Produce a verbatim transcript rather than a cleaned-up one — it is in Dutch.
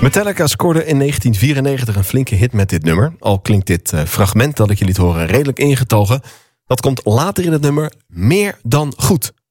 Metallica scoorde in negentien vierennegentig een flinke hit met dit nummer. Al klinkt dit uh, fragment dat ik je liet horen redelijk ingetogen. Dat komt later in het nummer Meer dan goed.